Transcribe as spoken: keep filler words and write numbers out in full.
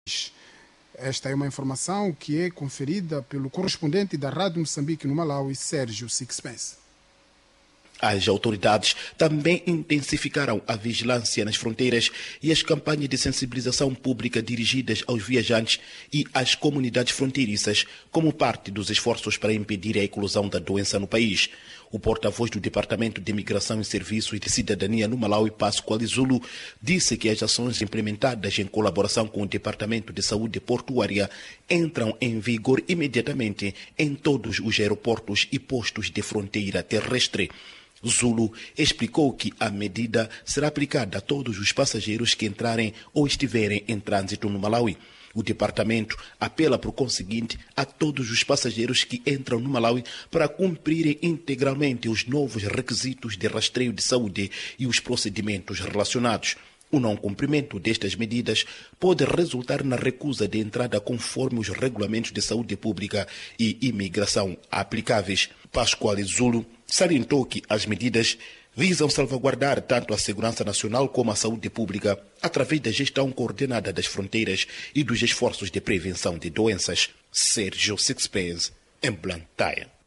Esta é uma informação que é conferida pelo correspondente da Rádio Moçambique no Malawi, Sérgio Sixpence. As autoridades também intensificaram a vigilância nas fronteiras e as campanhas de sensibilização pública dirigidas aos viajantes e às comunidades fronteiriças, como parte dos esforços para impedir a eclosão da doença no país. O porta-voz do Departamento de Imigração e Serviços de Cidadania no Malawi, Pascoal Zulu, disse que as ações implementadas em colaboração com o Departamento de Saúde Portuária entram em vigor imediatamente em todos os aeroportos e postos de fronteira terrestre. Zulu explicou que a medida será aplicada a todos os passageiros que entrarem ou estiverem em trânsito no Malawi. O departamento apela, por conseguinte, a todos os passageiros que entram no Malawi para cumprirem integralmente os novos requisitos de rastreio de saúde e os procedimentos relacionados. O não cumprimento destas medidas pode resultar na recusa de entrada conforme os regulamentos de saúde pública e imigração aplicáveis. Pascoal Zulu salientou que as medidas visam salvaguardar tanto a segurança nacional como a saúde pública através da gestão coordenada das fronteiras e dos esforços de prevenção de doenças. Sérgio Sixpence, em Blantyre.